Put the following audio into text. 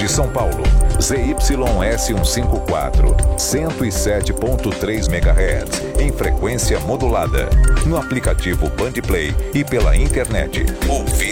de São Paulo. ZYS154, 107.3 MHz, em frequência modulada. No aplicativo Bandplay e pela internet. Ouvir